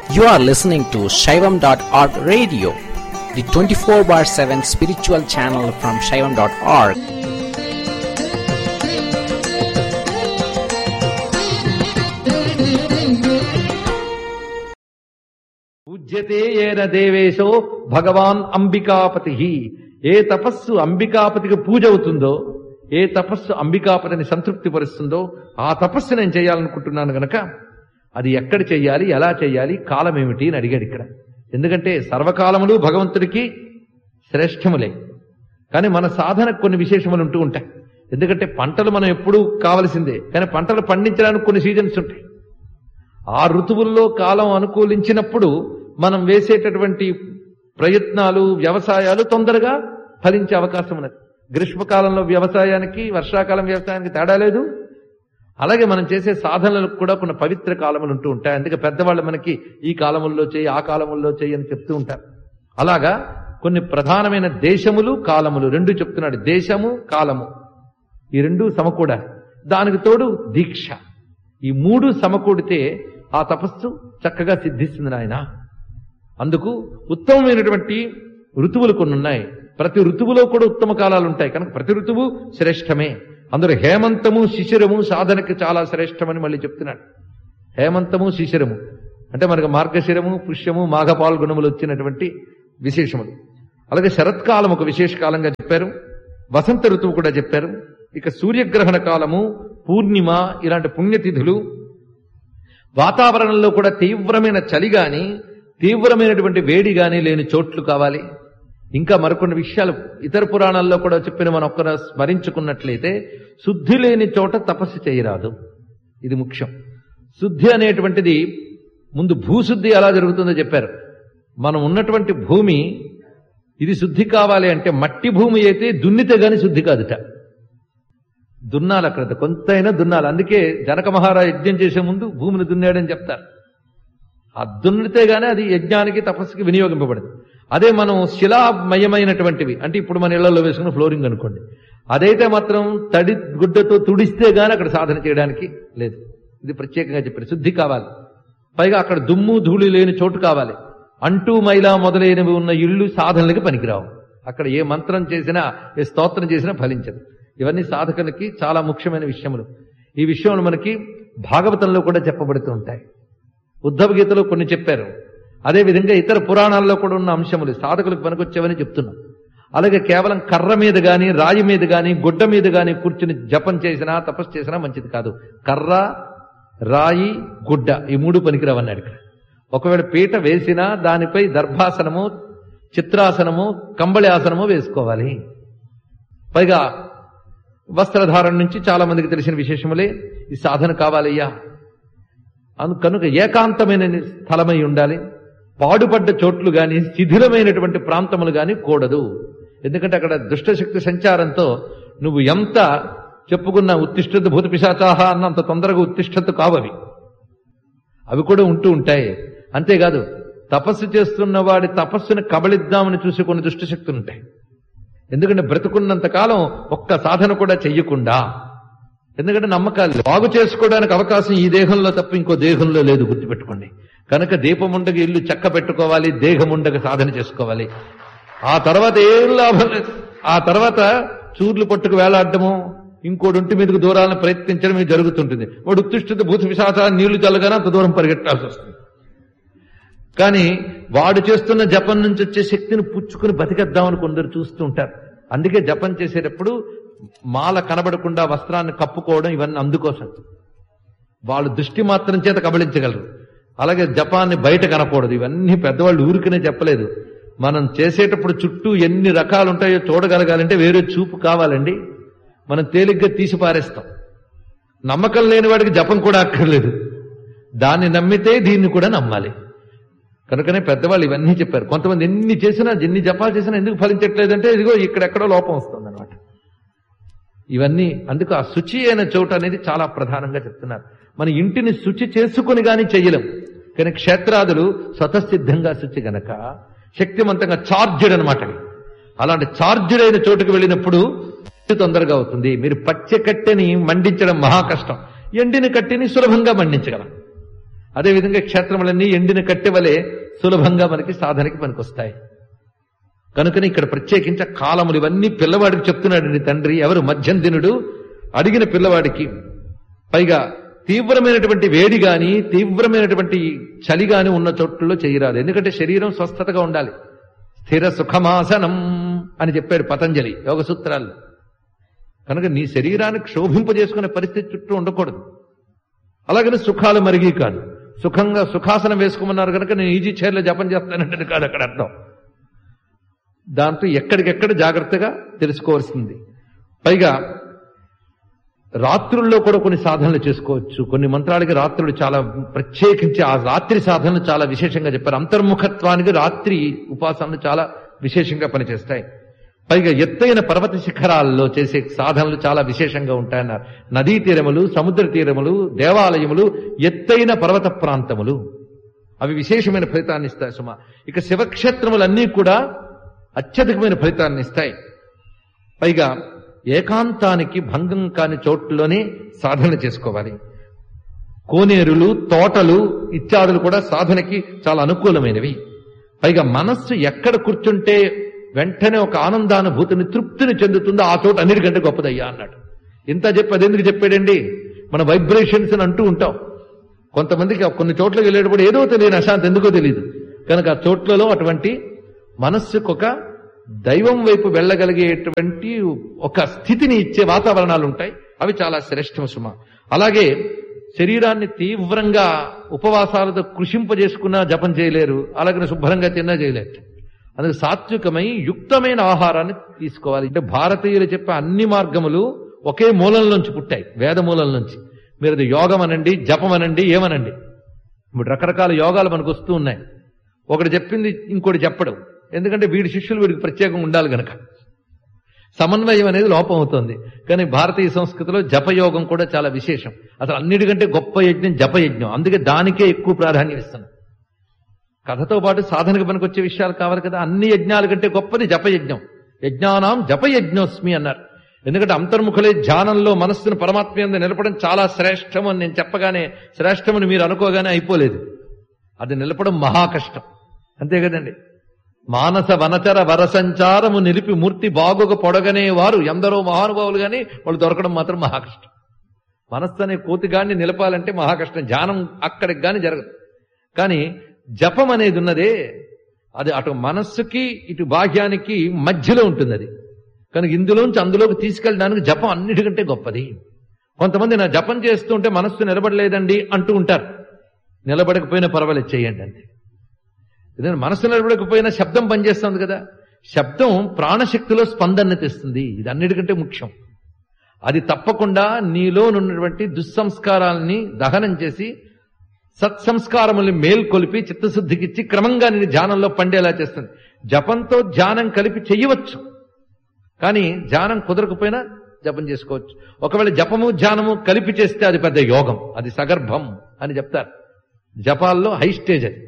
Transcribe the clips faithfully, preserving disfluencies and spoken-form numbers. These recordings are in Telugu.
You are listening to Shaivam dot org radio, the twenty-four bar seven spiritual channel from Shaivam dot org. పూజ్యతే ఏన దేవేశో భగవాన్ అంబికాపతి. ఏ తపస్సు అంబికాపతికి పూజ అవుతుందో, ఏ తపస్సు అంబికాపతిని సంతృప్తి పరుస్తుందో ఆ తపస్సు నేను చేయాలనుకుంటున్నాను గనక అది ఎక్కడ చెయ్యాలి, ఎలా చెయ్యాలి, కాలం ఏమిటి అని అడిగాడు ఇక్కడ. ఎందుకంటే సర్వకాలములు భగవంతుడికి శ్రేష్టములే, కానీ మన సాధనకు కొన్ని విశేషములు ఉంటూ ఉంటాయి. ఎందుకంటే పంటలు మనం ఎప్పుడూ కావలసిందే, కానీ పంటలు పండించడానికి కొన్ని సీజన్స్ ఉంటాయి. ఆ ఋతువుల్లో కాలం అనుకూలించినప్పుడు మనం వేసేటటువంటి ప్రయత్నాలు, వ్యవసాయాలు తొందరగా ఫలించే అవకాశం ఉన్నది. గ్రీష్మకాలంలో వ్యవసాయానికి వర్షాకాలం వ్యవసాయానికి తేడా లేదు. అలాగే మనం చేసే సాధనలకు కూడా కొన్ని పవిత్ర కాలములు ఉంటూ ఉంటాయి. అందుకే పెద్దవాళ్ళు మనకి ఈ కాలముల్లో చేయి, ఆ కాలముల్లో చేయి అని చెప్తూ ఉంటారు. అలాగా కొన్ని ప్రధానమైన దేశములు, కాలములు రెండు చెప్తున్నాడు. దేశము, కాలము ఈ రెండు సమకూడాలి. దానికి తోడు దీక్ష. ఈ మూడు సమకూడితే ఆ తపస్సు చక్కగా సిద్ధిస్తుంది నాయన. అందుకు ఉత్తమమైనటువంటి ఋతువులు కొన్ని ఉన్నాయి. ప్రతి ఋతువులో కూడా ఉత్తమ కాలాలు ఉంటాయి కనుక ప్రతి ఋతువు శ్రేష్టమే. అందులో హేమంతము, శిశిరము సాధనకి చాలా శ్రేష్టమని మళ్ళీ చెప్తున్నాడు. హేమంతము, శిశిరము అంటే మనకు మార్గశిరము, పుష్యము, మాఘ పాల్గొనములు వచ్చినటువంటి విశేషములు. అలాగే శరత్కాలం ఒక విశేష కాలంగా చెప్పారు. వసంత ఋతువు కూడా చెప్పారు. ఇక సూర్యగ్రహణ కాలము, పూర్ణిమ ఇలాంటి పుణ్యతిథులు, వాతావరణంలో కూడా తీవ్రమైన చలి గాని, తీవ్రమైనటువంటి వేడి గాని లేని చోట్లు కావాలి. ఇంకా మరికొన్ని విషయాలు ఇతర పురాణాల్లో కూడా చెప్పిన మనం ఒక్కరు స్మరించుకున్నట్లయితే శుద్ధి లేని చోట తపస్సు చేయరాదు. ఇది ముఖ్యం. శుద్ధి అనేటువంటిది ముందు భూశుద్ధి ఎలా జరుగుతుందో చెప్పారు. మనం ఉన్నటువంటి భూమి ఇది శుద్ధి కావాలి అంటే మట్టి భూమి అయితే దున్నితే గాని శుద్ధి కాదుట. దున్నాలి, అక్కడ కొంతైనా దున్నాలి. అందుకే జనక మహారాజు యజ్ఞం చేసే ముందు భూమిని దున్నాడని చెప్తారు. ఆ దున్నితే గానీ అది యజ్ఞానికి, తపస్సుకి వినియోగింపబడదు. అదే మనం శిలామయమైనటువంటివి అంటే ఇప్పుడు మన ఇళ్లలో వేసుకున్న ఫ్లోరింగ్ అనుకోండి, అదైతే మాత్రం తడి గుడ్డతో తుడిస్తే గానీ అక్కడ సాధన చేయడానికి లేదు. ఇది ప్రత్యేకంగా చెప్పారు. శుద్ధి కావాలి. పైగా అక్కడ దుమ్ము ధూళి లేని చోటు కావాలి. అంటూ మైలా మొదలైనవి ఉన్న ఇళ్ళు సాధనలకి పనికిరావు. అక్కడ ఏ మంత్రం చేసినా, ఏ స్తోత్రం చేసినా ఫలించదు. ఇవన్నీ సాధకులకి చాలా ముఖ్యమైన విషయములు. ఈ విషయంలో మనకి భాగవతంలో కూడా చెప్పబడుతూ ఉంటాయి. ఉద్ధవ గీతలో కొన్ని చెప్పారు. అదేవిధంగా ఇతర పురాణాల్లో కూడా ఉన్న అంశములు సాధకులకు పనికొచ్చేవని చెప్తున్నాం. అలాగే కేవలం కర్ర మీద గాని, రాయి మీద గాని, గుడ్డ మీద గాని కూర్చుని జపం చేసినా, తపస్సు చేసినా మంచిది కాదు. కర్ర, రాయి, గుడ్డ ఈ మూడు పనికిరావన్నాడు ఇక్కడ. ఒకవేళ పీట వేసినా దానిపై దర్భాసనము, చిత్రాసనము, కంబళి ఆసనము వేసుకోవాలి. పైగా వస్త్రధారణ నుంచి చాలా మందికి తెలిసిన విశేషములే. ఈ సాధన కావాలయ్యా అను కనుక ఏకాంతమైన స్థలమై ఉండాలి. పాడుపడ్డ చోట్లు గాని, శిథిలమైనటువంటి ప్రాంతములు గాని కూడదు. ఎందుకంటే అక్కడ దుష్టశక్తి సంచారంతో నువ్వు ఎంత చెప్పుకున్న ఉత్తిష్టత భూత పిశాచాహ అన్నంత తొందరగా ఉత్తిష్టత కావవి. అవి కూడా ఉంటూ ఉంటాయి. అంతేకాదు తపస్సు చేస్తున్న వాడి తపస్సును కబళిద్దామని చూసి కొన్ని దుష్టశక్తులు ఉంటాయి. ఎందుకంటే బ్రతుకున్నంత కాలం ఒక్క సాధన కూడా చెయ్యకుండా, ఎందుకంటే నమ్మకాలు బాగు చేసుకోవడానికి అవకాశం ఈ దేహంలో తప్ప ఇంకో దేహంలో లేదు, గుర్తుపెట్టుకోండి. కనుక దీపముండగ ఇల్లు చక్క పెట్టుకోవాలి, దేహముండగ సాధన చేసుకోవాలి. ఆ తర్వాత ఏం లాభం లేదు. ఆ తర్వాత చూర్లు పట్టుకు వేలాడటము, ఇంకోటి ఒంటి మీదకు దూరాలను ప్రయత్నించడం ఇది జరుగుతుంటుంది. వాడు ఉత్తిష్ఠిత భూత పిశాచ నీళ్లు చల్లగానే అంత దూరం పరిగెట్టాల్సి వస్తుంది. కానీ వాడు చేస్తున్న జపం నుంచి వచ్చే శక్తిని పుచ్చుకుని బతికేద్దామని కొందరు చూస్తూ ఉంటారు. అందుకే జపం చేసేటప్పుడు మాల కనబడకుండా వస్త్రాన్ని కప్పుకోవడం ఇవన్నీ అందుకోసం. వాళ్ళు దృష్టి మాత్రం చేత కబళించగలరు. అలాగే జపాన్ని బయట కనకూడదు. ఇవన్నీ పెద్దవాళ్ళు ఊరికనే చెప్పలేదు. మనం చేసేటప్పుడు చుట్టూ ఎన్ని రకాలు ఉంటాయో చూడగలగాలంటే వేరే చూపు కావాలండి. మనం తేలిగ్గా తీసి పారేస్తాం. నమ్మకం లేని వాడికి జపం కూడా అక్కర్లేదు. దాన్ని నమ్మితే దీన్ని కూడా నమ్మాలి. కనుకనే పెద్దవాళ్ళు ఇవన్నీ చెప్పారు. కొంతమంది ఎన్ని చేసినా, ఎన్ని జపాలు చేసినా ఎందుకు ఫలించట్లేదంటే ఇదిగో ఇక్కడెక్కడో లోపం వస్తుంది అనమాట. ఇవన్నీ అందుకు ఆ శుచి అయిన చోటు అనేది చాలా ప్రధానంగా చెప్తున్నారు. మన ఇంటిని శుచి చేసుకుని గాని చెయ్యలేం. కానీ క్షేత్రాదులు స్వతసిద్ధంగా శుచి గనక శక్తివంతంగా చార్జ్డ్ అనమాట. అలాంటి చార్జ్డ్ అయిన చోటుకు వెళ్ళినప్పుడు తొందరగా అవుతుంది. మీరు పచ్చ కట్టెని మండించడం మహా కష్టం, ఎండిన కట్టెని సులభంగా మండించగలం. అదేవిధంగా క్షేత్రములన్నీ ఎండిన కట్టెవలే సులభంగా మనకి సాధనకి పనికొస్తాయి. కనుకని ఇక్కడ ప్రత్యేకించి కాలములు ఇవన్నీ పిల్లవాడికి చెప్తున్నాడు తండ్రి. ఎవరు? మధ్యందినుడు అడిగిన పిల్లవాడికి. పైగా తీవ్రమైనటువంటి వేడి గాని తీవ్రమైనటువంటి చలి గాని ఉన్న చోట్లలో చేయరాదు. ఎందుకంటే శరీరం స్వస్థతగా ఉండాలి. స్థిర సుఖమాసనం అని చెప్పాడు పతంజలి యోగ సూత్రాల్లో. కనుక నీ శరీరాన్ని క్షోభింపజేసుకునే పరిస్థితి చుట్టూ ఉండకూడదు. అలాగని సుఖాలు మరిగి కాదు. సుఖంగా సుఖాసనం వేసుకోమన్నారు కనుక నేను ఈజీ చైర్లో జపం చేస్తానంటే కాదు అక్కడ అర్థం. దాంతో ఎక్కడికెక్కడ జాగ్రత్తగా తెలుసుకోవాల్సింది. పైగా రాత్రుల్లో కూడా కొన్ని సాధనలు చేసుకోవచ్చు. కొన్ని మంత్రాలకి రాత్రులు చాలా ప్రత్యేకించి ఆ రాత్రి సాధనలు చాలా విశేషంగా చెప్పారు. అంతర్ముఖత్వానికి రాత్రి ఉపాసనలు చాలా విశేషంగా పనిచేస్తాయి. పైగా ఎత్తైన పర్వత శిఖరాల్లో చేసే సాధనలు చాలా విశేషంగా ఉంటాయన్నారు. నదీ తీరములు, సముద్ర తీరములు, దేవాలయములు, ఎత్తైన పర్వత ప్రాంతములు అవి విశేషమైన ఫలితాన్ని ఇస్తాయి సుమా. ఇక శివక్షేత్రములన్నీ కూడా అత్యధికమైన ఫలితాన్ని ఇస్తాయి. పైగా ఏకాంతానికి భంగం కాని చోట్లోనే సాధన చేసుకోవాలి. కోనేరులు, తోటలు ఇత్యాదులు కూడా సాధనకి చాలా అనుకూలమైనవి. పైగా మనస్సు ఎక్కడ కూర్చుంటే వెంటనే ఒక ఆనందానుభూతిని, తృప్తిని చెందుతుందో ఆ చోట అన్నిటికంటే గొప్పదయ్యా అన్నాడు. ఇంత చెప్పి అదెందుకు చెప్పాడండి? మన వైబ్రేషన్స్ అని అంటూ ఉంటాం. కొంతమందికి కొన్ని చోట్లకి వెళ్ళేటప్పుడు ఏదో తెలియని అశాంతి ఎందుకో తెలియదు. కనుక ఆ చోట్లలో అటువంటి మనస్సుకు ఒక దైవం వైపు వెళ్ళగలిగేటువంటి ఒక స్థితిని ఇచ్చే వాతావరణాలు ఉంటాయి. అవి చాలా శ్రేష్టం సుమ. అలాగే శరీరాన్ని తీవ్రంగా ఉపవాసాలతో కృషింపజేసుకున్నా జపం చేయలేరు, అలాగే శుభ్రంగా తిన్నా చేయలేరు. అందుకు సాత్వికమై యుక్తమైన ఆహారాన్ని తీసుకోవాలి. అంటే భారతీయులు చెప్పే అన్ని మార్గములు ఒకే మూలం నుంచి పుట్టాయి, వేద మూలం నుంచి. మీరు అది యోగం అనండి, జపం అనండి, ఏమనండి. ఇప్పుడు రకరకాల యోగాలు మనకు వస్తూ ఉన్నాయి. ఒకటి చెప్పింది ఇంకోటి చెప్పడం. ఎందుకంటే వీడి శిష్యులు వీడికి ప్రత్యేకంగా ఉండాలి గనక సమన్వయం అనేది లోపం అవుతుంది. కానీ భారతీయ సంస్కృతిలో జపయోగం కూడా చాలా విశేషం. అసలు అన్నిటికంటే గొప్ప యజ్ఞం జపయజ్ఞం. అందుకే దానికే ఎక్కువ ప్రాధాన్యం ఇస్తున్నాం. కథతో పాటు సాధనకు పనికొచ్చే విషయాలు కావాలి కదా. అన్ని యజ్ఞాల కంటే గొప్పది జపయజ్ఞం. యజ్ఞానాం జపయజ్ఞోస్మి అన్నారు. ఎందుకంటే అంతర్ముఖులే ధ్యానంలో మనస్సును పరమాత్మ యందు నిలపడం చాలా శ్రేష్టం అని నేను చెప్పగానే, శ్రేష్టమని మీరు అనుకోగానే అయిపోలేదు. అది నిలపడం మహా కష్టం. అంతే కదండి. మానస వనచర వరసంచారము నిలిపి మూర్తి బాగుగా పొడగనే వారు ఎందరో మహానుభావులు కానీ వాళ్ళు దొరకడం మాత్రం మహాకష్టం. మనస్సు అనే కోతిగాన్ని నిలపాలంటే మహాకష్టం. ధ్యానం అక్కడికి గాని జరగదు. కానీ జపం అనేది ఉన్నదే, అది అటు మనస్సుకి ఇటు బాహ్యానికి మధ్యలో ఉంటుంది. అది కనుక ఇందులోంచి అందులోకి తీసుకెళ్ళడానికి జపం అన్నిటికంటే గొప్పది. కొంతమంది నా జపం చేస్తుంటే మనస్సు నిలబడలేదండి అంటూ ఉంటారు. నిలబడకపోయినా పర్వాలేదు, చేయండి అంతే. ఏదైనా మనస్సు నిలబడకపోయినా శబ్దం పనిచేస్తుంది కదా. శబ్దం ప్రాణశక్తిలో స్పందన తెస్తుంది. ఇది అన్నిటికంటే ముఖ్యం. అది తప్పకుండా నీలో ఉన్నటువంటి దుస్సంస్కారాలని దహనం చేసి సత్సంస్కారముల్ని మేల్కొలిపి చిత్తశుద్ధికిచ్చి క్రమంగా నేను ధ్యానంలో పండేలా చేస్తుంది. జపంతో ధ్యానం కలిపి చెయ్యవచ్చు, కానీ ధ్యానం కుదరకపోయినా జపం చేసుకోవచ్చు. ఒకవేళ జపము ధ్యానము కలిపి చేస్తే అది పెద్ద యోగం, అది సగర్భం అని చెప్తారు. జపాల్లో హై స్టేజ్ అది.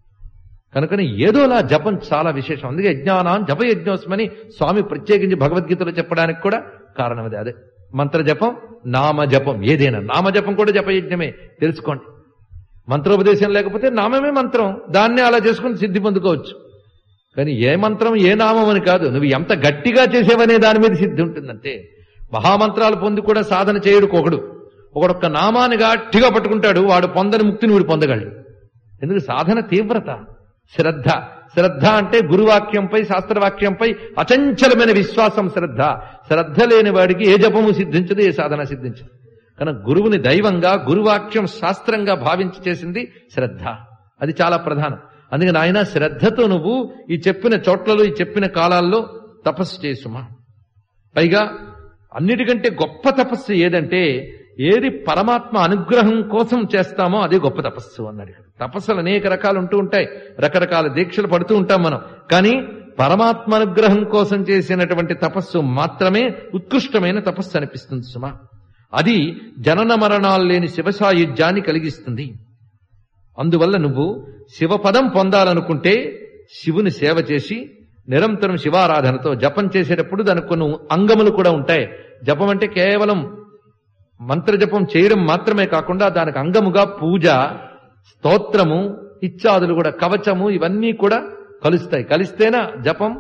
కనుకని ఏదోలా జపం చాలా విశేషం. అందుకే యజ్ఞానాం జపయజ్ఞోస్మని స్వామి ప్రత్యేకించి భగవద్గీతలో చెప్పడానికి కూడా కారణం అది. అదే మంత్ర జపం, నామ జపం. ఏదైనా నామజపం కూడా జపయజ్ఞమే, తెలుసుకోండి. మంత్రోపదేశం లేకపోతే నామమే మంత్రం, దాన్నే అలా చేసుకుని సిద్ధి పొందుకోవచ్చు. కానీ ఏ మంత్రం ఏ నామం అని కాదు, నువ్వు ఎంత గట్టిగా చేసేవనే దాని మీద సిద్ధి ఉంటుందంటే. మహామంత్రాలు పొంది కూడా సాధన చేయడు ఒకడు. ఒకడొక్క నామాన్ని గట్టిగా పట్టుకుంటాడు, వాడు పొందని ముక్తిని వీడు పొందగలడు. ఎందుకు? సాధన తీవ్రత, శ్రద్ధ. శ్రద్ధ అంటే గురువాక్యంపై శాస్త్రవాక్యంపై అచంచలమైన విశ్వాసం శ్రద్ధ. శ్రద్ధ లేని వాడికి ఏ జపము సిద్ధించదు, ఏ సాధన సిద్ధించదు. కనుక గురువుని దైవంగా, గురువాక్యం శాస్త్రంగా భావించి చేసింది శ్రద్ధ. అది చాలా ప్రధానం. అందుకని ఆయన శ్రద్ధతో నువ్వు ఈ చెప్పిన చోట్లలో, ఈ చెప్పిన కాలాల్లో తపస్సు చేసుమా. పైగా అన్నిటికంటే గొప్ప తపస్సు ఏదంటే, ఏది పరమాత్మ అనుగ్రహం కోసం చేస్తామో అదే గొప్ప తపస్సు అన్నాడు. తపస్సులు అనేక రకాలు ఉంటూ ఉంటాయి, రకరకాల దీక్షలు పడుతూ ఉంటాం మనం. కానీ పరమాత్మ అనుగ్రహం కోసం చేసినటువంటి తపస్సు మాత్రమే ఉత్కృష్టమైన తపస్సు అనిపిస్తుంది సుమా. అది జనన మరణాలు లేని శివసాయుధ్యాన్ని కలిగిస్తుంది. అందువల్ల నువ్వు శివపదం పొందాలనుకుంటే శివుని సేవ చేసి నిరంతరం శివారాధనతో జపం చేసేటప్పుడు దానికి కొన్ని అంగములు కూడా ఉంటాయి. జపం అంటే కేవలం మంత్రజపం చేయడం మాత్రమే కాకుండా దానికి అంగముగా పూజ, స్తోత్రము ఇత్యాదులు కూడా, కవచము ఇవన్నీ కూడా కలుస్తాయి. కలిస్తేనా జపం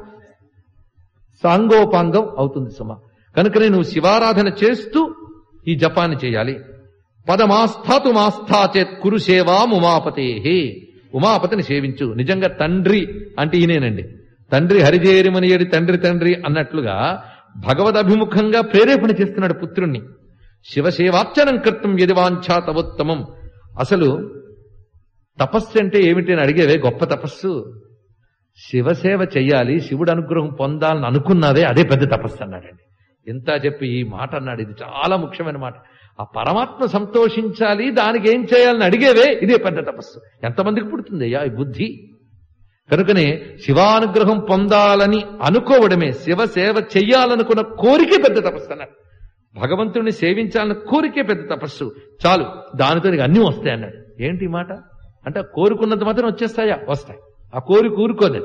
సాంగోపాంగం అవుతుంది సుమ. కనుకనే నువ్వు శివారాధన చేస్తూ ఈ జపాన్ని చేయాలి. పదమాస్థాతు మాస్థాచేత్ కురు సేవాం ఉమాపతే. ఉమాపతిని సేవించు. నిజంగా తండ్రి అంటే ఈయనేనండి. తండ్రి హరిజేరిమని ఏడి తండ్రి తండ్రి అన్నట్లుగా భగవదభిముఖంగా ప్రేరేపణ చేస్తున్నాడు పుత్రుణ్ణి. శివసేవార్చనం కర్తం యదివాంఛా తవోత్తమం. అసలు తపస్సు అంటే ఏమిటి అని అడిగేవే, గొప్ప తపస్సు. శివసేవ చెయ్యాలి, శివుడు అనుగ్రహం పొందాలని అనుకున్నావే, అదే పెద్ద తపస్సు అన్నాడండి. ఎంత చెప్పి ఈ మాట అన్నాడు. ఇది చాలా ముఖ్యమైన మాట. ఆ పరమాత్మ సంతోషించాలి, దానికి ఏం చేయాలని అడిగేవే, ఇదే పెద్ద తపస్సు. ఎంతమందికి పుడుతుంది అయ్యా ఈ బుద్ధి? కనుకనే శివానుగ్రహం పొందాలని అనుకోవడమే, శివసేవ చెయ్యాలనుకున్న కోరికే పెద్ద తపస్సు అన్నాడు. భగవంతుడిని సేవించాలన్న కోరికే పెద్ద తపస్సు. చాలు, దానితో నీకు అన్నీ వస్తాయి అన్నాడు. ఏంటి మాట అంటే, కోరుకున్నంత మాత్రం వచ్చేస్తాయా? వస్తాయి. ఆ కోరిక ఊరుకోలేదు.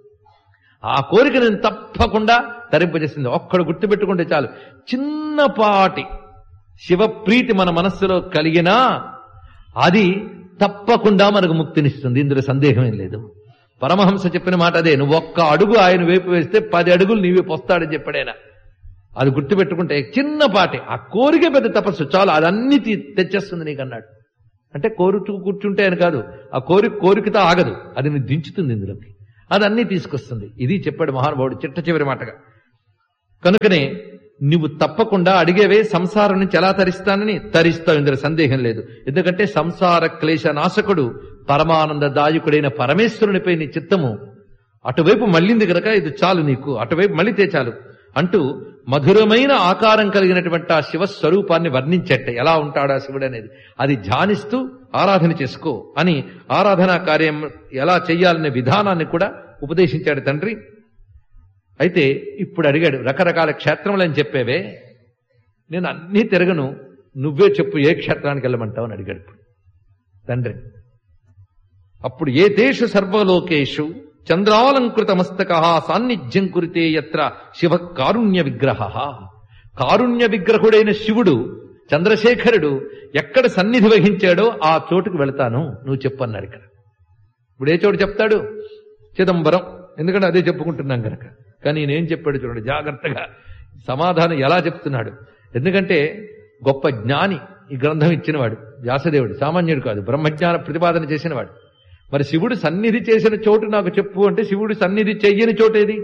ఆ కోరిక నేను తప్పకుండా తరింపజేసింది. ఒక్కడు గుర్తుపెట్టుకుంటే చాలు, చిన్నపాటి శివప్రీతి మన మనస్సులో కలిగినా అది తప్పకుండా మనకు ముక్తినిస్తుంది. ఇందులో సందేహం ఏం లేదు. పరమహంస చెప్పిన మాట అదే. నువ్వు ఒక్క అడుగు ఆయన వైపు వేస్తే పది అడుగులు నీవే పోస్తాడని చెప్పాడైనా. అది గుర్తుపెట్టుకుంటే చిన్నపాటి ఆ కోరిక పెద్ద తపస్సు. చాలు, అదన్నీ తెచ్చేస్తుంది నీకన్నాడు. అంటే కోరుచూ కూర్చుంటే అని కాదు, ఆ కోరిక కోరికతో ఆగదు, అది నీ దించుతుంది ఇందులోకి, అదన్నీ తీసుకొస్తుంది. ఇది చెప్పాడు మహానుభావుడు చిట్ట చివరి మాటగా. కనుకనే నువ్వు తప్పకుండా అడిగేవే, సంసారం నుంచి ఎలా తరిస్తానని. తరిస్తావు, ఇందులో సందేహం లేదు. ఎందుకంటే సంసార క్లేశ నాశకుడు పరమానంద దాయకుడైన పరమేశ్వరునిపై నీ చిత్తము అటువైపు మళ్ళింది కనుక ఇది చాలు నీకు, అటువైపు మళ్ళితే చాలు అంటూ మధురమైన ఆకారం కలిగినటువంటి ఆ శివస్వరూపాన్ని వర్ణించట్టే. ఎలా ఉంటాడా శివుడు అనేది అది ధ్యానిస్తూ ఆరాధన చేసుకో అని ఆరాధనా కార్యం ఎలా చెయ్యాలనే విధానాన్ని కూడా ఉపదేశించాడు తండ్రి. అయితే ఇప్పుడు అడిగాడు, రకరకాల క్షేత్రములని చెప్పేవే, నేను అన్నీ తిరగను, నువ్వే చెప్పు ఏ క్షేత్రానికి వెళ్ళమంటావు అని అడిగాడు ఇప్పుడు తండ్రి. అప్పుడు ఏ దేశు సర్వలోకేషు చంద్రాలంకృత మస్తక సాన్నిధ్యం కురితే యత్ర శివ కారుణ్య విగ్రహ. కారుణ్య విగ్రహుడైన శివుడు చంద్రశేఖరుడు ఎక్కడ సన్నిధి వహించాడో ఆ చోటుకు వెళతాను, నువ్వు చెప్పన్నాడు. ఇక్కడ ఇప్పుడు ఏ చోటు చెప్తాడు? చిదంబరం, ఎందుకంటే అదే చెప్పుకుంటున్నాం కనుక. కానీ నేనేం చెప్పాడు చూడండి జాగ్రత్తగా, సమాధానం ఎలా చెప్తున్నాడు. ఎందుకంటే గొప్ప జ్ఞాని ఈ గ్రంథం ఇచ్చినవాడు వ్యాసదేవుడు, సామాన్యుడు కాదు, బ్రహ్మజ్ఞాన ప్రతిపాదన చేసినవాడు. మరి శివుడు సన్నిధి చేసిన చోటు నాకు చెప్పు అంటే, శివుడు సన్నిధి చెయ్యని చోటు ఏది?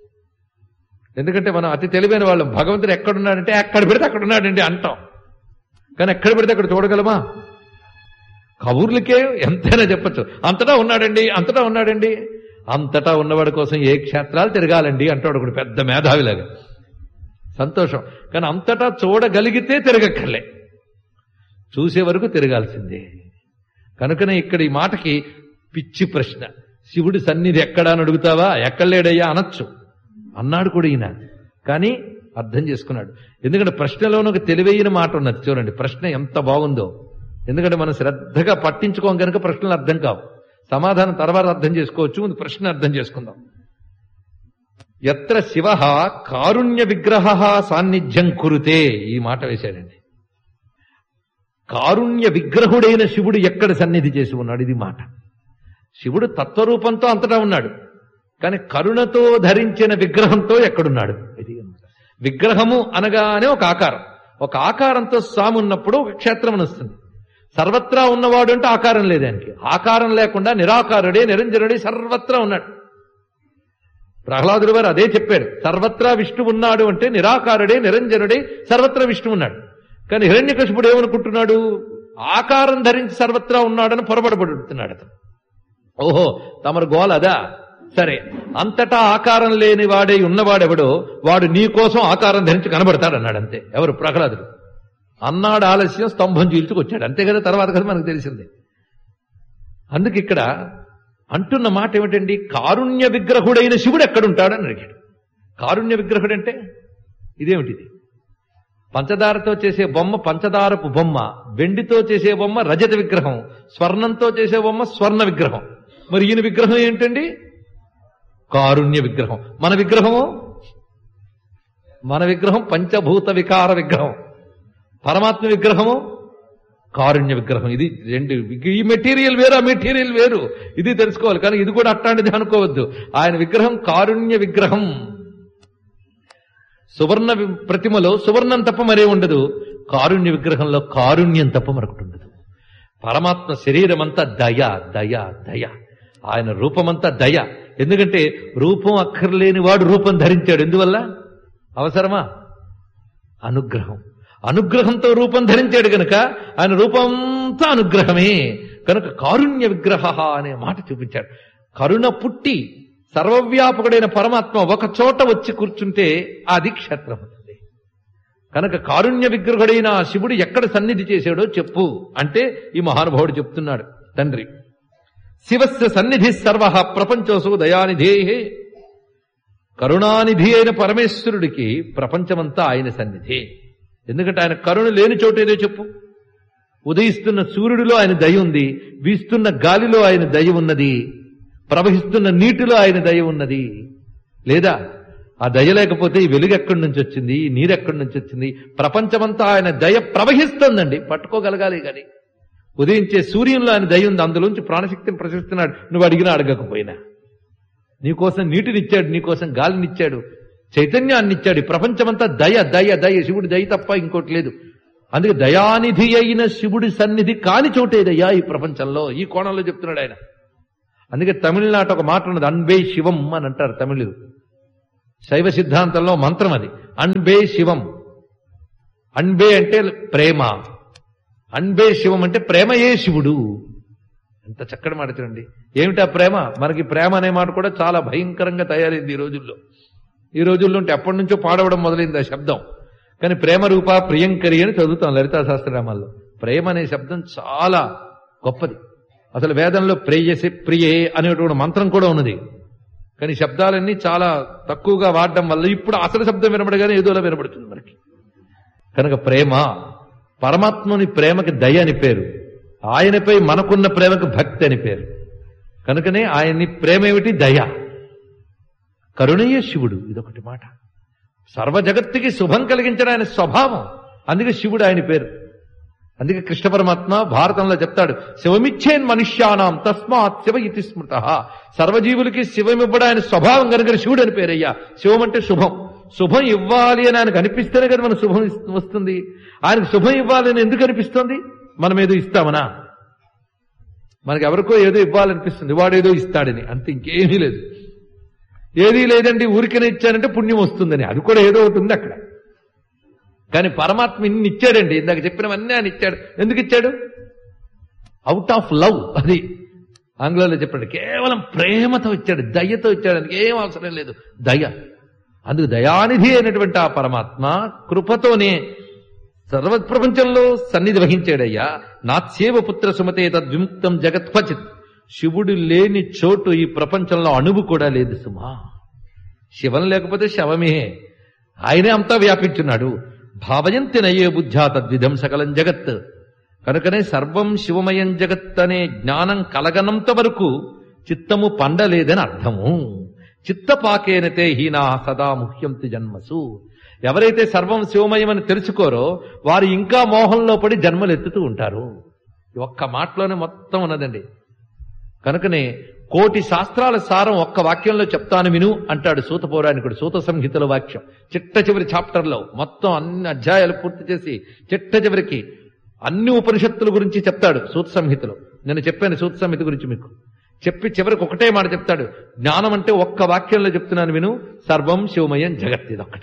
ఎందుకంటే మనం అతి తెలివైన వాళ్ళం. భగవంతుడు ఎక్కడున్నాడంటే ఎక్కడ పెడితే అక్కడ ఉన్నాడండి అంటాం, కానీ ఎక్కడ పెడితే అక్కడ చూడగలమా? కబూర్లకే ఎంతైనా చెప్పచ్చు, అంతటా ఉన్నాడండి అంతటా ఉన్నాడండి. అంతటా ఉన్నవాడి కోసం ఏ క్షేత్రాలు తిరగాలండి అంటాడు ఒకడు పెద్ద మేధావిలాగా. సంతోషం, కానీ అంతటా చూడగలిగితే తిరగక్కర్లే, చూసే వరకు తిరగాల్సిందే. కనుకనే ఇక్కడ ఈ మాటకి పిచ్చి ప్రశ్న, శివుడి సన్నిధి ఎక్కడా అని అడుగుతావా? ఎక్కడలేడయ్యా అనొచ్చు అన్నాడు కూడా ఈయన, కానీ అర్థం చేసుకున్నాడు. ఎందుకంటే ప్రశ్నలోనే ఒక తెలివైన మాట ఉన్నది చూడండి. ప్రశ్న ఎంత బాగుందో, ఎందుకంటే మనం శ్రద్ధగా పట్టించుకోం కనుక ప్రశ్నలు అర్థం కావు. సమాధానం తర్వాత అర్థం చేసుకోవచ్చు, ముందు ప్రశ్న అర్థం చేసుకుందాం. యత్ర శివ కారుణ్య విగ్రహ సాన్నిధ్యం కురుతే, ఈ మాట వేశాడండి. కారుణ్య విగ్రహుడైన శివుడు ఎక్కడ సన్నిధి చేసి ఉన్నాడు, ఇది మాట. శివుడు తత్వరూపంతో అంతటా ఉన్నాడు, కానీ కరుణతో ధరించిన విగ్రహంతో ఎక్కడున్నాడు? ఇది విగ్రహము అనగానే ఒక ఆకారం, ఒక ఆకారంతో స్వామి ఉన్నప్పుడు ఒక క్షేత్రం వస్తుంది. సర్వత్రా ఉన్నవాడు అంటే ఆకారం లేదానికి. ఆకారం లేకుండా నిరాకారుడే నిరంజనుడే సర్వత్రా ఉన్నాడు. ప్రహ్లాదుడు వారు అదే చెప్పాడు, సర్వత్రా విష్ణు ఉన్నాడు అంటే నిరాకారుడే నిరంజనుడే సర్వత్రా విష్ణు ఉన్నాడు. కానీ హిరణ్యకశిపుడు ఏమనుకుంటున్నాడు? ఆకారం ధరించి సర్వత్రా ఉన్నాడని పొరబడబడుతున్నాడు అతను. ఓహో, తమరు గోల అదా? సరే, అంతటా ఆకారం లేని వాడే ఉన్నవాడెవడో వాడు నీ కోసం ఆకారం ధరించి కనబడతాడన్నాడు. అంతే. ఎవరు? ప్రహ్లాదుడు అన్నాడు. ఆలస్యం, స్తంభం చీల్చుకొచ్చాడు. అంతే కదా, తర్వాత కదా మనకు తెలిసిందే. అందుకు ఇక్కడ అంటున్న మాట ఏమిటండి? కారుణ్య విగ్రహుడైన శివుడు ఎక్కడుంటాడని అడిగాడు. కారుణ్య విగ్రహుడు అంటే ఇదేమిటిది? పంచదారతో చేసే బొమ్మ పంచదారపు బొమ్మ, వెండితో చేసే బొమ్మ రజత విగ్రహం, స్వర్ణంతో చేసే బొమ్మ స్వర్ణ విగ్రహం. మరి ఈయన విగ్రహం ఏంటండి? కారుణ్య విగ్రహం. మన విగ్రహము మన విగ్రహం పంచభూత వికార విగ్రహం. పరమాత్మ విగ్రహము కారుణ్య విగ్రహం. ఇది రెండు, ఈ మెటీరియల్ వేరు, ఆ మెటీరియల్ వేరు, ఇది తెలుసుకోవాలి. కానీ ఇది కూడా అట్లాంటిది అనుకోవద్దు. ఆయన విగ్రహం కారుణ్య విగ్రహం. సువర్ణ ప్రతిమలో సువర్ణం తప్ప మరే ఉండదు, కారుణ్య విగ్రహంలో కారుణ్యం తప్ప మరొకటి ఉండదు. పరమాత్మ శరీరం అంతా దయ దయ దయ, ఆయన రూపమంతా దయ. ఎందుకంటే రూపం అక్కర్లేని వాడు రూపం ధరించాడు. ఎందువల్ల? అవసరమా? అనుగ్రహం. అనుగ్రహంతో రూపం ధరించాడు గనక ఆయన రూపంతా అనుగ్రహమే. కనుక కారుణ్య విగ్రహ అనే మాట చూపించాడు. కరుణ పుట్టి సర్వవ్యాపకుడైన పరమాత్మ ఒక చోట వచ్చి కూర్చుంటే అది క్షేత్రం అవుతుంది. కనుక కారుణ్య విగ్రహుడైన ఆ శివుడు ఎక్కడ సన్నిధి చేశాడో చెప్పు అంటే ఈ మహానుభావుడు చెప్తున్నాడు. తండ్రి శివస్య సన్నిధి సర్వ ప్రపంచోసు దయానిధే. కరుణానిధి అయిన పరమేశ్వరుడికి ప్రపంచమంతా ఆయన సన్నిధి. ఎందుకంటే ఆయన కరుణ లేని చోటు ఏదో చెప్పు. ఉదయిస్తున్న సూర్యుడిలో ఆయన దయ ఉంది, వీస్తున్న గాలిలో ఆయన దయ ఉన్నది, ప్రవహిస్తున్న నీటిలో ఆయన దయ ఉన్నది. లేదా ఆ దయ లేకపోతే ఈ వెలుగు ఎక్కడి నుంచి వచ్చింది, ఈ నీరు ఎక్కడి నుంచి వచ్చింది? ప్రపంచమంతా ఆయన దయ ప్రవహిస్తుందండి, పట్టుకోగలగాలి. కానీ ఉదయించే సూర్యంలో ఆయన దయ ఉంది, అందులోంచి ప్రాణశక్తిని ప్రసరిస్తున్నాడు. నువ్వు అడిగినా అడగకపోయినా నీకోసం నీటినిచ్చాడు, నీకోసం గాలినిచ్చాడు, చైతన్యాన్ని ఇచ్చాడు. ప్రపంచమంతా దయ దయ దయ, శివుడి దయ తప్ప ఇంకోటి లేదు. అందుకే దయానిధి అయిన శివుడి సన్నిధి కాని చోటేదయ్యా ఈ ప్రపంచంలో. ఈ కోణంలో చెప్తున్నాడు ఆయన. అందుకే తమిళనాట ఒక మాట ఉన్నది, అన్బే శివం అని అంటారు తమిళులు. శైవ సిద్ధాంతంలో మంత్రం అది, అన్బే శివం. అన్బే అంటే ప్రేమ, అన్బే శివం అంటే ప్రేమయే శివుడు. ఎంత చక్కటి మాట చూడండి. ఏమిటా ప్రేమ? మనకి ప్రేమ అనే మాట కూడా చాలా భయంకరంగా తయారైంది ఈ రోజుల్లో. ఈ రోజుల్లో అంటే ఎప్పటి నుంచో పాడవడం మొదలైంది ఆ శబ్దం. కానీ ప్రేమ రూప ప్రియంకరి అని చదువుతాం లలితా సహస్రనామాల్లో. ప్రేమ అనే శబ్దం చాలా గొప్పది. అసలు వేదంలో ప్రేయసి ప్రియే అనేటువంటి మంత్రం కూడా ఉన్నది. కానీ శబ్దాలన్నీ చాలా తక్కువగా వాడడం వల్ల ఇప్పుడు అసలు శబ్దం వినబడగానే ఏదోలా వినబడుతుంది మనకి. కనుక ప్రేమ, పరమాత్మని ప్రేమకి దయ అని పేరు, ఆయనపై మనకున్న ప్రేమకు భక్తి అని పేరు. కనుకనే ఆయన్ని ప్రేమ ఏమిటి? దయ. కరుణయ్య శివుడు, ఇదొకటి మాట. సర్వ జగత్తుకి శుభం కలిగించడం ఆయన స్వభావం. అందుకే శివుడు ఆయన పేరు. అందుకే కృష్ణ పరమాత్మ భారతంలో చెప్తాడు, శివమిచ్చేన్ మనుష్యానాం తస్మాత్ శివ ఇతి స్మృత. సర్వజీవులకి శివమివ్వడం ఆయన స్వభావం కనుక శివుడు అని పేరయ్యా. శివం అంటే శుభం. శుభం ఇవ్వాలి అని ఆయనకు అనిపిస్తేనే కదా మన శుభం వస్తుంది. ఆయనకు శుభం ఇవ్వాలి అని ఎందుకు అనిపిస్తుంది? మనం ఏదో ఇస్తామనా? మనకి ఎవరికో ఏదో ఇవ్వాలనిపిస్తుంది, వాడేదో ఇస్తాడని, అంతే, ఇంకేమీ లేదు. ఏదీ లేదండి, ఊరికనే ఇచ్చానంటే పుణ్యం వస్తుందని, అది కూడా ఏదో ఒకటి ఉంది అక్కడ. కానీ పరమాత్మ ఇన్ని ఇచ్చాడండి, ఇందాక చెప్పినవన్నీ ఆయన ఇచ్చాడు. ఎందుకు ఇచ్చాడు? Out of love. అది ఆంగ్లంలో చెప్పాడు, కేవలం ప్రేమతో ఇచ్చాడు, దయతో ఇచ్చాడు. అందుకు ఏం అవసరం లేదు, దయ. అందుకు దయానిధి అయినటువంటి ఆ పరమాత్మ కృపతోనే సర్వ ప్రపంచంలో సన్నిధి వహించాడయ్యా. నాత్సేవ పుత్ర సుమతే తద్విముక్తం జగత్వచిత్. శివుడు లేని చోటు ఈ ప్రపంచంలో అణువు కూడా లేదు సుమా. శివం లేకపోతే శవమే. ఆయనే అంతా వ్యాపించున్నాడు. భావయంతి నయ్యే బుద్ధ్యా తద్విధం సకలం జగత్. కనుకనే సర్వం శివమయం జగత్ అనే జ్ఞానం కలగనంత వరకు చిత్తము పండలేదని అర్థము. చిత్తపాకేనతే హీనా సదా ముహ్యంతి జన్మసు. ఎవరైతే సర్వం శివమయం అని తెలుసుకోరో వారు ఇంకా మోహంలో పడి జన్మలు ఎత్తుతూ ఉంటారు. ఒక్క మాటలోనే మొత్తం ఉన్నదండి. కనుకనే కోటి శాస్త్రాల సారం ఒక్క వాక్యంలో చెప్తాను విను అంటాడు సూత పౌరాణికుడు. సూత సంహితల వాక్యం చిట్ట చివరి చాప్టర్లో మొత్తం అన్ని అధ్యాయాలు పూర్తి చేసి చిట్ట చివరికి అన్ని ఉపనిషత్తుల గురించి చెప్తాడు సూత సంహితలో. నేను చెప్పాను సూత సంహిత గురించి మీకు. చెప్పి చివరికి ఒకటే మాట చెప్తాడు, జ్ఞానం అంటే ఒక్క వాక్యంలో చెప్తున్నాను విను, సర్వం శివమయం జగత్. ఇదొక్కటే,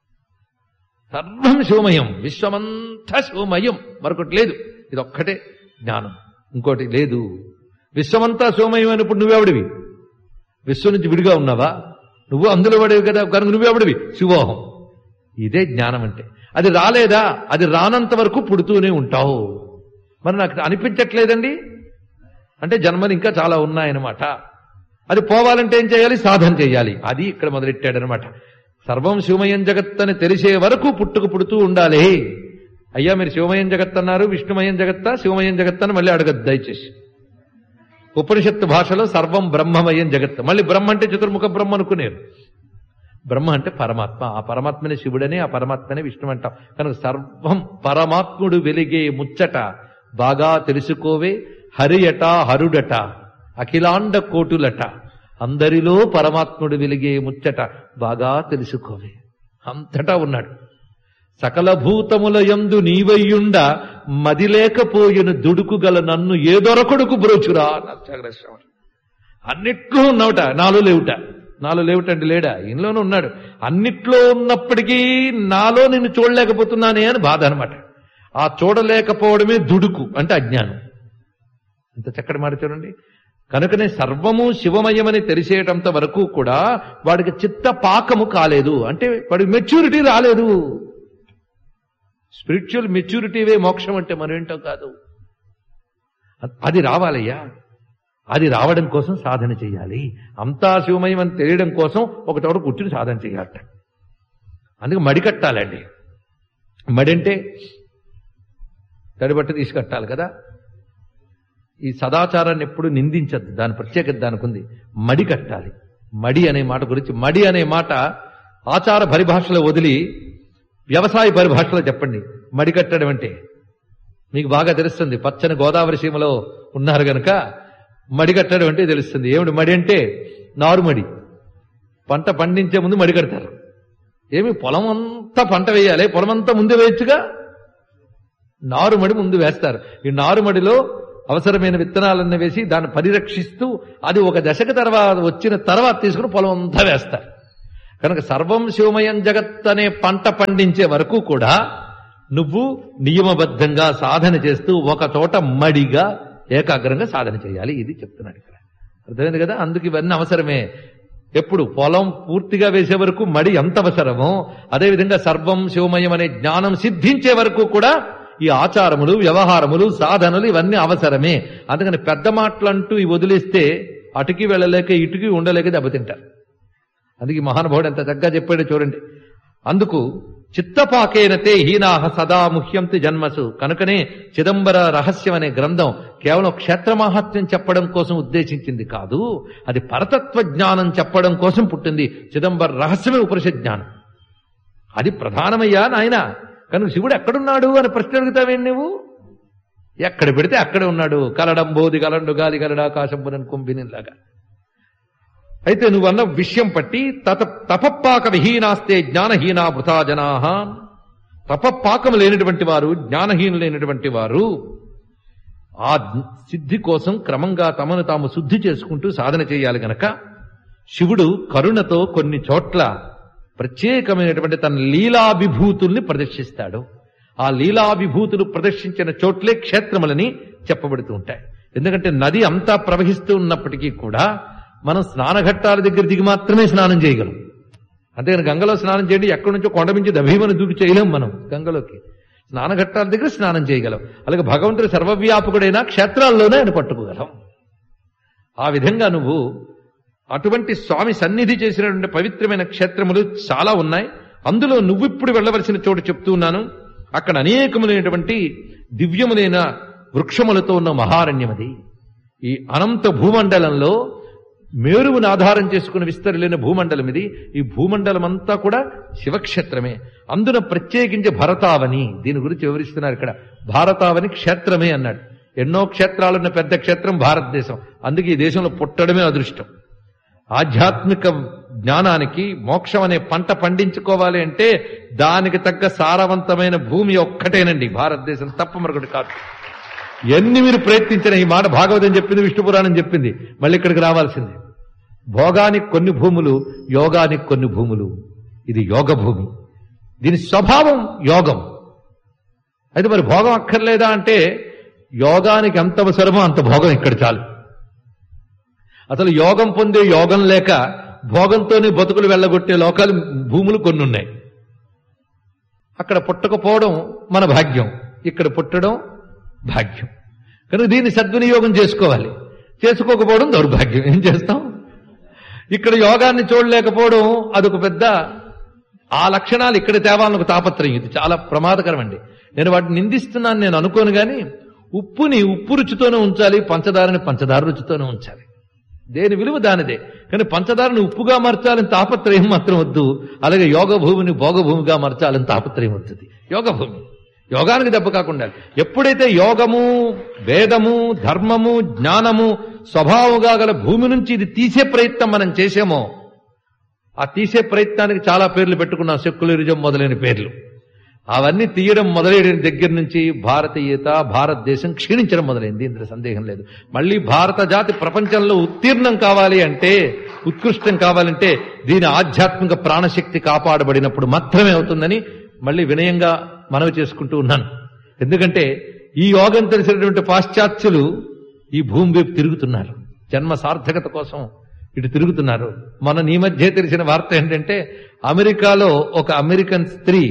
సర్వం శివమయం, విశ్వమంతా శివమయం, మరొకటి లేదు. ఇదొక్కటే జ్ఞానం, ఇంకోటి లేదు. విశ్వమంతా శివమయం అయినప్పుడు నువ్వెవడివి? విశ్వం నుంచి విడిగా ఉన్నావా? నువ్వు అందులో పడేవి కదా, కనుక నువ్వెవడివి? శివోహం. ఇదే జ్ఞానం అంటే. అది రాలేదా? అది రానంత వరకు పుడుతూనే ఉంటావు. మరి నాకు అనిపించట్లేదండి అంటే జన్మలు ఇంకా చాలా ఉన్నాయన్నమాట. అది పోవాలంటే ఏం చేయాలి? సాధన చేయాలి. అది ఇక్కడ మొదలెట్టాడనమాట. సర్వం శివమయం జగత్ అని తెలిసే వరకు పుట్టుకు పుడుతూ ఉండాలి. అయ్యా మీరు శివమయం జగత్ అన్నారు, విష్ణుమయం జగత్తా, శివమయం జగత్ అని మళ్ళీ అడగద్దు దయచేసి. ఉపనిషత్తు భాషలో సర్వం బ్రహ్మమయం జగత్. మళ్ళీ బ్రహ్మ అంటే చతుర్ముఖ బ్రహ్మ అనుకునేరు. బ్రహ్మ అంటే పరమాత్మ. ఆ పరమాత్మనే శివుడని, ఆ పరమాత్మనే విష్ణు అంటాం. కనుక సర్వం పరమాత్ముడు వెలిగే ముచ్చట బాగా తెలుసుకోవే, హరియట హరుడట, అఖిలాండ కోటులట, అందరిలో పరమాత్ముడు వెలిగే ముచ్చట బాగా తెలుసుకోవే. అంతటా ఉన్నాడు. సకల భూతముల యందు నీవయ్యుండ మదిలేకపోయిన దుడుకుగల నన్ను ఏదొరకొడుకు బ్రోచురా అన్నారు త్యాగరాజస్వామి. అన్నిట్లో ఉన్నవట, నాలో లేవుట. నాలో లేవుటండి లేడా, ఈయనలోనే ఉన్నాడు. అన్నిట్లో ఉన్నప్పటికీ నాలో నిన్ను చూడలేకపోతున్నానే అని బాధ అనమాట. ఆ చూడలేకపోవడమే దుడుకు అంటే అజ్ఞానం. ఇంత చక్కటి మాట చూడండి. కనుకనే సర్వము శివమయమని తెలిసేటంత వరకు కూడా వాడికి చిత్త పాకము కాలేదు, అంటే వాడికి మెచ్యూరిటీ రాలేదు. స్పిరిచువల్ మెచ్యూరిటీవే మోక్షం అంటే మరేంటో కాదు. అది రావాలయ్యా. అది రావడం కోసం సాధన చేయాలి. అంతా శివమయం అని తెలియడం కోసం ఒకటోడు కూర్చుని సాధన చేయాలట. అందుకే మడి కట్టాలండి. మడి అంటే తడిబట్ట తీసి కట్టాలి కదా. ఈ సదాచారాన్ని ఎప్పుడు నిందించద్దు, దాని ప్రత్యేకత దానికి ఉంది. మడి కట్టాలి. మడి అనే మాట గురించి, మడి అనే మాట ఆచార పరిభాషలో వదిలి వ్యవసాయ పరిభాషలో చెప్పండి. మడి కట్టడం అంటే మీకు బాగా తెలుస్తుంది. పచ్చని గోదావరి సీమలో ఉన్నారు గనక మడి కట్టడం అంటే తెలుస్తుంది. ఏమిటి మడి అంటే? నారుమడి. పంట పండించే ముందు మడి కడతారు. ఏమి పొలం అంతా పంట వేయాలి, పొలం అంతా ముందు వేయచ్చుగా. నారుమడి ముందు వేస్తారు. ఈ నారుమడిలో అవసరమైన విత్తనాలన్నీ వేసి దాన్ని పరిరక్షిస్తూ అది ఒక దశకు తర్వాత వచ్చిన తర్వాత తీసుకుని పొలం అంతా వేస్తారు. కనుక సర్వం శివమయం జగత్ అనే పంట పండించే వరకు కూడా నువ్వు నియమబద్ధంగా సాధన చేస్తూ ఒక చోట మడిగా ఏకాగ్రంగా సాధన చేయాలి. ఇది చెప్తున్నాడు ఇక్కడ. అర్థమైంది కదా. అందుకు ఇవన్నీ అవసరమే. ఎప్పుడు పొలం పూర్తిగా వేసే వరకు మడి ఎంత అవసరమో అదేవిధంగా సర్వం శివమయం అనే జ్ఞానం సిద్ధించే వరకు కూడా ఈ ఆచారములు, వ్యవహారములు, సాధనలు ఇవన్నీ అవసరమే. అందుకని పెద్ద మాటలంటూ ఇవి వదిలేస్తే అటుకి వెళ్ళలేక ఇటుకి ఉండలేక దెబ్బతింటారు. అందుకే మహానుభావుడు ఎంత చక్కగా చెప్పాడో చూడండి. అందుకు చిత్తపాకేనతే హీనాహ సదా ముహ్యంతి జన్మసు. కనుకనే చిదంబర రహస్యం అనే గ్రంథం కేవలం క్షేత్రమాహాత్మ్యం చెప్పడం కోసం ఉద్దేశించింది కాదు, అది పరతత్వ జ్ఞానం చెప్పడం కోసం పుట్టింది. చిదంబర రహస్యమే ఉపనిషత్ జ్ఞానం. అది ప్రధానమయ్యా నాయన. కనుక శివుడు ఎక్కడున్నాడు అని ప్రశ్న అడుగుతావేంటి నువ్వు? ఎక్కడ పెడితే అక్కడే ఉన్నాడు. కలడంబోది కలండు గాలి కలడాకాశంబునన్ కుంభినిలాగా. అయితే నువ్వన్న విషయం పట్టి తత తపపాక విహీనాస్తే జ్ఞానహీనా వృథా జనాహ. తపపాకము లేనటువంటి వారు, జ్ఞానహీనులైనటువంటి వారు ఆ సిద్ధి కోసం క్రమంగా తమను తాము శుద్ధి చేసుకుంటూ సాధన చేయాలి. గనక శివుడు కరుణతో కొన్ని చోట్ల ప్రత్యేకమైనటువంటి తన లీలాభిభూతుల్ని ప్రదర్శిస్తాడు. ఆ లీలాభిభూతులు ప్రదర్శించిన చోట్లే క్షేత్రములని చెప్పబడుతూ ఉంటాయి. ఎందుకంటే నది అంతా ప్రవహిస్తూ ఉన్నప్పటికీ కూడా మనం స్నానఘట్టాల దగ్గర దిగి మాత్రమే స్నానం చేయగలం. అంతేగాని గంగలో స్నానం చేయండి, ఎక్కడి నుంచో కొండ నుంచి దభీమని దూకి చేయలేం మనం గంగలోకి. స్నానఘట్టాల దగ్గర స్నానం చేయగలం. అలాగే భగవంతుడు సర్వవ్యాపకుడైన క్షేత్రాల్లోనే ఆయన పట్టుకోగలం. ఆ విధంగా నువ్వు అటువంటి స్వామి సన్నిధి చేసినటువంటి పవిత్రమైన క్షేత్రములు చాలా ఉన్నాయి. అందులో నువ్విప్పుడు వెళ్ళవలసిన చోటు చెప్తూ ఉన్నాను. అక్కడ అనేకములైనటువంటి దివ్యములైన వృక్షములతో ఉన్న మహారణ్యమది. ఈ అనంత భూమండలంలో మేరువును ఆధారం చేసుకుని విస్తరలేని భూమండలం ఇది. ఈ భూమండలం అంతా కూడా శివక్షేత్రమే. అందున ప్రత్యేకించి భరతావని, దీని గురించి వివరిస్తున్నారు ఇక్కడ. భారతావని క్షేత్రమే అన్నాడు. ఎన్నో క్షేత్రాలున్న పెద్ద క్షేత్రం భారతదేశం. అందుకే ఈ దేశంలో పుట్టడమే అదృష్టం. ఆధ్యాత్మిక జ్ఞానానికి మోక్షం అనే పంట పండించుకోవాలి అంటే దానికి తగ్గ సారవంతమైన భూమి ఒక్కటేనండి భారతదేశం, తప్ప మరొకటి కాదు. ఎన్ని మీరు ప్రయత్నించిన, ఈ మాట భాగవతం చెప్పింది, విష్ణు పురాణం చెప్పింది, మళ్ళీ ఇక్కడికి రావాల్సింది. భోగానికి కొన్ని భూములు, యోగానికి కొన్ని భూములు. ఇది యోగ భూమి. దీని స్వభావం యోగం. అయితే మరి భోగం అక్కర్లేదా అంటే యోగానికి ఎంత అవసరమో అంత భోగం ఇక్కడ చాలు. అసలు యోగం పొందే యోగం లేక భోగంతోనే బతుకులు వెళ్ళగొట్టే లోకాలు భూములు కొన్ని ఉన్నాయి. అక్కడ పుట్టకపోవడం మన భాగ్యం, ఇక్కడ పుట్టడం భాగ్యం. కనుక దీన్ని సద్వినియోగం చేసుకోవాలి. చేసుకోకపోవడం దౌర్భాగ్యం. ఏం చేస్తాం? ఇక్కడ యోగాన్ని చూడలేకపోవడం అదొక పెద్ద, ఆ లక్షణాలు ఇక్కడ తేవాలని ఒక తాపత్రయం. ఇది చాలా ప్రమాదకరం అండి. నేను వాటిని నిందిస్తున్నాను నేను అనుకోను, కానీ ఉప్పుని ఉప్పు రుచితోనే ఉంచాలి, పంచదారని పంచదార రుచితోనే ఉంచాలి. దేని విలువ దానిదే. కానీ పంచదారని ఉప్పుగా మార్చాలని తాపత్రయం మాత్రం వద్దు. అలాగే యోగ భూమిని భోగభూమిగా మార్చాలని తాపత్రయం వద్దు. యోగ భూమి యోగానికి దెబ్బ కాకుండా. ఎప్పుడైతే యోగము, వేదము, ధర్మము, జ్ఞానము స్వభావంగా గల భూమి నుంచి ఇది తీసే ప్రయత్నం మనం చేసామో, ఆ తీసే ప్రయత్నానికి చాలా పేర్లు పెట్టుకున్నాం, సెక్యులరిజం మొదలైన పేర్లు. అవన్నీ తీయడం మొదలైన దగ్గర నుంచి భారతీయత, భారతదేశం క్షీణించడం మొదలైంది. ఇందులో సందేహం లేదు. మళ్ళీ భారత జాతి ప్రపంచంలో ఉత్తీర్ణం కావాలి అంటే, ఉత్కృష్టం కావాలంటే దీని ఆధ్యాత్మిక ప్రాణశక్తి కాపాడబడినప్పుడు మాత్రమే అవుతుందని మళ్ళీ వినయంగా మనవి చేసుకుంటూ ఉన్నాను. ఎందుకంటే ఈ యోగం తెలిసినటువంటి పాశ్చాత్యులు ఈ భూమి వైపు తిరుగుతున్నారు, జన్మ సార్థకత కోసం ఇటు తిరుగుతున్నారు. మన ఈ మధ్య తెలిసిన వార్త ఏంటంటే, అమెరికాలో ఒక అమెరికన్ స్త్రీ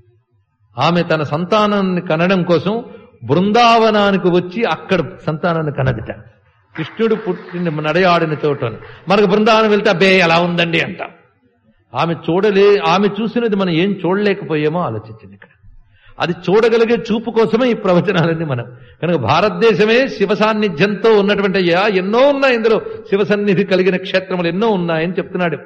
ఆమె తన సంతానాన్ని కనడం కోసం బృందావనానికి వచ్చి అక్కడ సంతానాన్ని కనదిట. కృష్ణుడు పుట్టిన నడయాడిన చోటను. మనకు బృందావనం వెళ్తే అబ్బే ఎలా ఉందండి అంట. ఆమె చూడలే, ఆమె చూసినది మనం ఏం చూడలేకపోయామో ఆలోచించింది. ఇక్కడ అది చూడగలిగే చూపు కోసమే ఈ ప్రవచనాలన్నీ మనం. కనుక భారతదేశమే శివ సాన్నిధ్యంతో ఉన్నటువంటి అయ్యా ఎన్నో ఉన్నాయి, ఇందులో శివ సన్నిధి కలిగిన క్షేత్రములు ఎన్నో ఉన్నాయని చెప్తున్నాడు.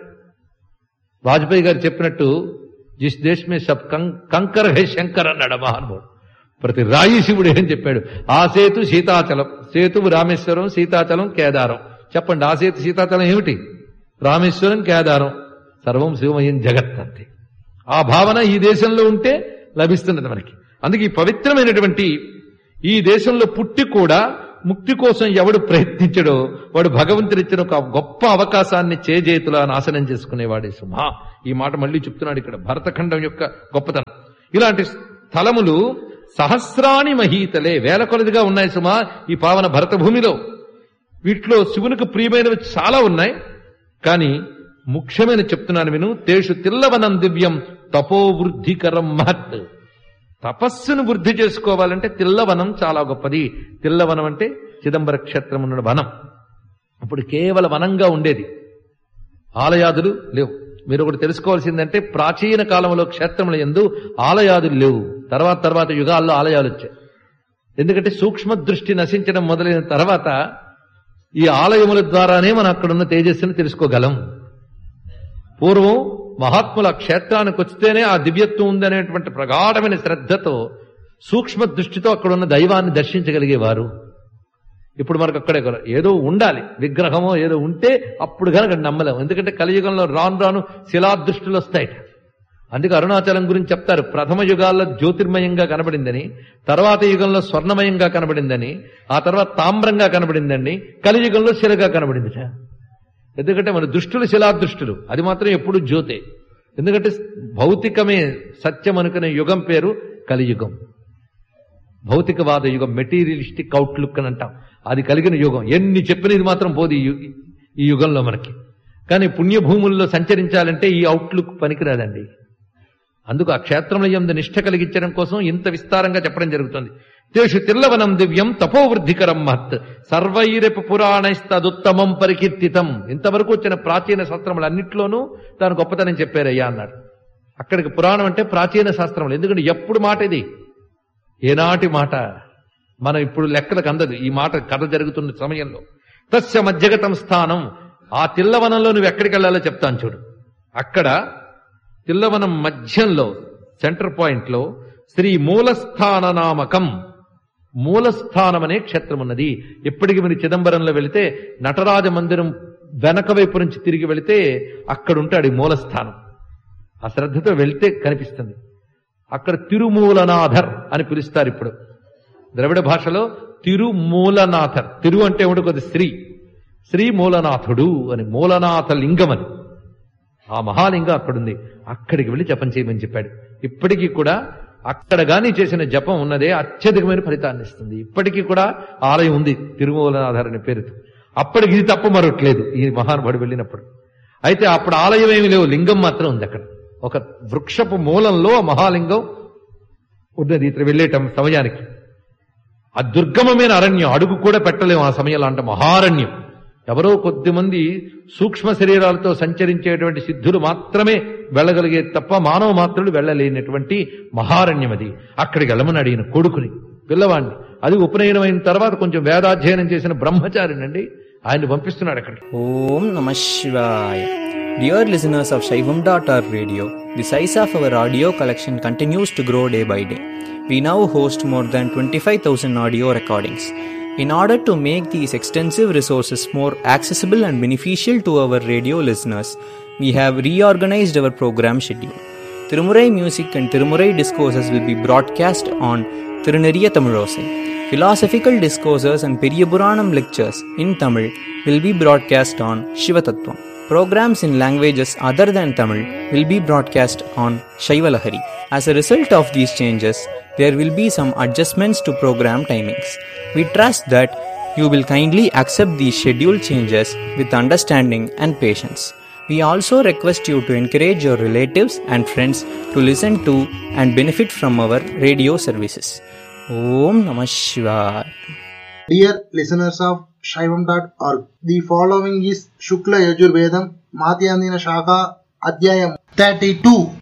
వాజ్పేయి గారు చెప్పినట్టు జిస్ దేశ్ మే సబ్ కంకర్ హే శంకర్ అన్నాడు మహానుభావుడు. ప్రతి రాయి శివుడు అని చెప్పాడు. ఆ సేతు సీతాచలం, సేతువు రామేశ్వరం, సీతాచలం కేదారం. చెప్పండి, ఆ సేతు సీతాచలం ఏమిటి? రామేశ్వరం, కేదారం, సర్వం శివమయం జగత్ అంతే. ఆ భావన ఈ దేశంలో ఉంటే లభిస్తున్నది మనకి. అందుకే ఈ పవిత్రమైనటువంటి ఈ దేశంలో పుట్టి కూడా ముక్తి కోసం ఎవడు ప్రయత్నించడో వాడు భగవంతుడిచ్చిన ఒక గొప్ప అవకాశాన్ని చేజేతులా నాశనం చేసుకునేవాడే సుమా. ఈ మాట మళ్ళీ చెప్తున్నాడు ఇక్కడ, భరతఖండం యొక్క గొప్పతనం. ఇలాంటి స్థలములు సహస్రాణి మహీతలే, వేల కొలదిగా ఉన్నాయి సుమా ఈ పావన భరత భూమిలో. వీటిలో శివునికి ప్రియమైనవి చాలా ఉన్నాయి, కానీ ముఖ్యమైన చెప్తున్నాను విను. తేషు తిల్లవనం దివ్యం తపోవృద్ధికరం మహత్. తపస్సును వృద్ధి చేసుకోవాలంటే తిల్లవనం చాలా గొప్పది. తిల్లవనం అంటే చిదంబర క్షేత్రం ఉన్న వనం. అప్పుడు కేవల వనంగా ఉండేది, ఆలయాదులు లేవు. మీరు ఒకటి తెలుసుకోవాల్సిందంటే, ప్రాచీన కాలంలో క్షేత్రముల యందు ఆలయాదులు లేవు. తర్వాత తర్వాత యుగాల్లో ఆలయాలు వచ్చాయి. ఎందుకంటే సూక్ష్మ దృష్టి నశించడం మొదలైన తర్వాత ఈ ఆలయముల ద్వారానే మనం అక్కడున్న తేజస్సును తెలుసుకోగలం. పూర్వం మహాత్ముల క్షేత్రానికి వస్తేనే ఆ దివ్యత్వం ఉందనేటువంటి ప్రగాఢమైన శ్రద్ధతో సూక్ష్మ దృష్టితో అక్కడున్న దైవాన్ని దర్శించగలిగేవారు. ఇప్పుడు మనకు అక్కడే ఏదో ఉండాలి, విగ్రహమో ఏదో ఉంటే అప్పుడు కనుక నమ్మలేం. ఎందుకంటే కలియుగంలో రాను రాను శిలాదృష్టిలు వస్తాయి. అందుకే అరుణాచలం గురించి చెప్తారు, ప్రథమ యుగాల్లో జ్యోతిర్మయంగా కనబడిందని, తర్వాత యుగంలో స్వర్ణమయంగా కనబడిందని, ఆ తర్వాత తామ్రంగా కనబడిందండి, కలియుగంలో శిలగా కనబడింది. ఎందుకంటే మన దృష్టులు శిలాదృష్టులు, అది మాత్రం ఎప్పుడు జ్యోతే. ఎందుకంటే భౌతికమే సత్యం అనుకునే యుగం పేరు కలియుగం. భౌతికవాద యుగం, మెటీరియలిస్టిక్ అవుట్లుక్ అని అంటాం, అది కలిగిన యుగం. ఎన్ని చెప్పిన ఇది మాత్రం పోదు ఈ యుగంలో మనకి. కానీ పుణ్యభూముల్లో సంచరించాలంటే ఈ అవుట్లుక్ పనికిరాదండి. అందుకు ఆ క్షేత్రంలో యందు నిష్ఠ కలిగించడం కోసం ఇంత విస్తారంగా చెప్పడం జరుగుతుంది. తేషు తిల్లవనం దివ్యం తపోవృద్ధికరం మహత్ సర్వైరపు పురాణైస్తదుత్తమం పరికీర్తితం. ఇంతవరకు వచ్చిన ప్రాచీన శాస్త్రములన్నింటిలోనూ దాని గొప్పతనం చెప్పారయ్యా అన్నాడు. అక్కడికి పురాణం అంటే ప్రాచీన శాస్త్రములు. ఎందుకంటే ఎప్పుడు మాట ఇది, ఏనాటి మాట, మనం ఇప్పుడు లెక్కలకు అందదు ఈ మాట. కథ జరుగుతున్న సమయంలో తస్య మధ్యగతం స్థానం, ఆ తిల్లవనంలో నువ్వు ఎక్కడికి వెళ్ళాలో చెప్తాను చూడు. అక్కడ తిల్లవనం మధ్యంలో సెంటర్ పాయింట్ లో శ్రీ మూలస్థాన నామకం, మూలస్థానం అనే క్షేత్రం ఉన్నది. ఎప్పటికి మీరు చిదంబరంలో వెళితే నటరాజ మందిరం వెనక వైపు నుంచి తిరిగి వెళితే అక్కడ ఉంటాడు ఈ మూలస్థానం. ఆ శ్రద్ధతో వెళితే కనిపిస్తుంది. అక్కడ తిరుమూలనాథర్ అని పిలుస్తారు. ఇప్పుడు ద్రవిడ భాషలో తిరుమూలనాథర్, తిరు అంటే ఏమిటి, కొద్ది శ్రీ, శ్రీ మూలనాథుడు అని, మూలనాథ లింగం అని ఆ మహాలింగం అక్కడుంది. అక్కడికి వెళ్ళి జపం చేయమని చెప్పాడు. ఇప్పటికీ కూడా అక్కడ గాని చేసిన జపం ఉన్నదే అత్యధికమైన ఫలితాన్ని ఇస్తుంది. ఇప్పటికీ కూడా ఆలయం ఉంది తిరుమూలనాథర్ అనే పేరుతో. అప్పటికి ఇది తప్ప మరొట్లేదు ఈ మహానుభావుడు వెళ్ళినప్పుడు. అయితే అప్పుడు ఆలయం ఏమి లేవు, లింగం మాత్రం ఉంది అక్కడ. ఒక వృక్షపు మూలంలో మహాలింగం ఉన్నది ఇతర వెళ్ళేటం సమయానికి. ఆ దుర్గమమైన అరణ్యం, అడుగు కూడా పెట్టలేము ఆ సమయంలో, అంటే మహారణ్యం. ఎవరో కొద్దిమంది సూక్ష్మ శరీరాలతో సంచరించేటువంటి సిద్ధులు మాత్రమే వెళ్ళగలిగే తప్ప మానవ మాత్రులు వెళ్ళలేనటువంటి మహారణ్యం అది. అక్కడికి వెళ్ళమని అడిగిన కొడుకుని, పిల్లవాడిని. అది ఉపనయనమైన తర్వాత కొంచెం వేదాధ్యయనం చేసిన బ్రహ్మచారినండి, ఆయన్ని పంపిస్తున్నాడు అక్కడికి. ఓం నమః శివాయ. Dear listeners of Shaivam dot org radio, the size of our audio collection continues to grow day by day. We now host more than twenty-five thousand audio recordings. In order to make these extensive resources more accessible and beneficial to our radio listeners, we have reorganized our program schedule. Tirumurai music and Tirumurai discourses will be broadcast on Tiruneriya Tamilosai. Philosophical discourses and Periyapuranam lectures in Tamil will be broadcast on Shivatattvam. Programs in languages other than Tamil will be broadcast on Shaivalahari. As a result of these changes, there will be some adjustments to program timings. We trust that you will kindly accept these schedule changes with understanding and patience. We also request you to encourage your relatives and friends to listen to and benefit from our radio services. Om Namah Shivaya. Dear listeners of Shaivam dot org, the following is Shukla Yajurvedam Madhyandina Shaka Adhyayam thirty-two.